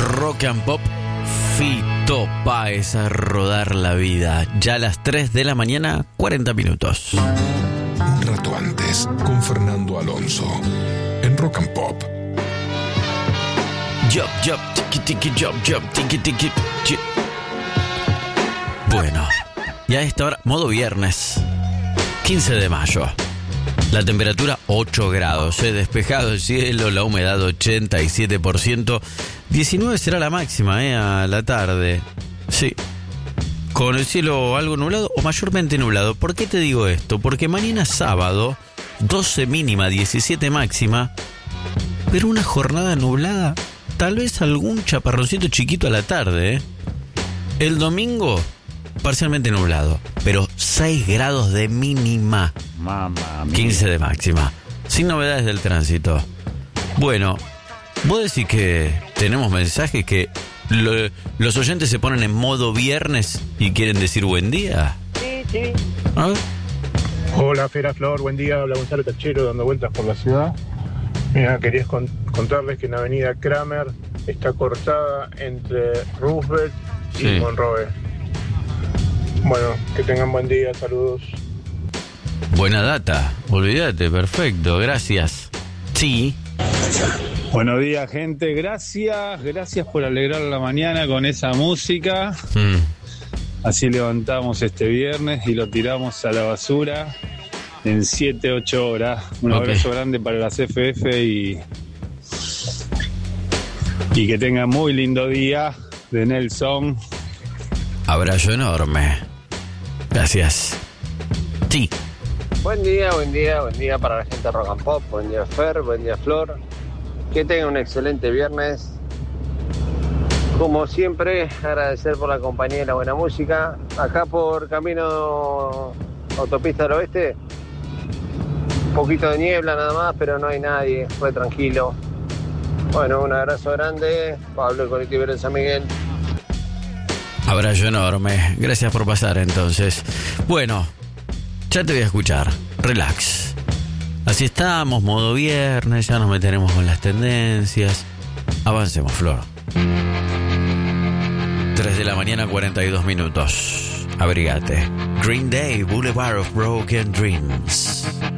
Rock and Pop, Fito Páez a rodar la vida. Ya a las 3 de la mañana, 40 minutos. Un rato antes, con Fernando Alonso, en Rock and Pop. Job, job, tiki tiki, job, job, tiki tiki. Bueno, y a esta hora, modo viernes, 15 de mayo. La temperatura 8 grados, despejado el cielo, la humedad 87%. 19 será la máxima, a la tarde. Sí, con el cielo algo nublado o mayormente nublado. ¿Por qué te digo esto? Porque mañana sábado, 12 mínima, 17 máxima, pero una jornada nublada, tal vez algún chaparroncito chiquito a la tarde. El domingo, parcialmente nublado, pero 6 grados de mínima. Mamá mía. 15 de máxima. Sin novedades del tránsito. Bueno, vos decís que tenemos mensajes que los oyentes se ponen en modo viernes y quieren decir buen día. Sí. ¿Ah? Hola, Fera Flor, buen día. Habla Gonzalo Tachero dando vueltas por la ciudad. Mira, quería contarles que en Avenida Kramer está cortada entre Roosevelt y Monroe. Bueno, que tengan buen día, saludos. Buena data, olvídate, perfecto, gracias. Sí. Buenos días, gente. Gracias por alegrar la mañana con esa música. Así levantamos este viernes y lo tiramos a la basura en 7-8 horas. Un abrazo grande para la CFF y que tengan muy lindo día de Nelson. Abrazo enorme. Gracias. Sí. Buen día para la gente de Rock and Pop. Buen día, Fer, buen día, Flor. Que tengan un excelente viernes. Como siempre, agradecer por la compañía y la buena música. Acá por camino autopista del oeste, un poquito de niebla nada más, pero no hay nadie, fue tranquilo. Bueno, un abrazo grande. Pablo, el colectivo de San Miguel. Abrazo enorme. Gracias por pasar entonces. Bueno, ya te voy a escuchar. Relax. Así estamos, modo viernes, ya nos meteremos con las tendencias. Avancemos, Flor. 3 de la mañana, 42 minutos. Abrigate. Green Day, Boulevard of Broken Dreams.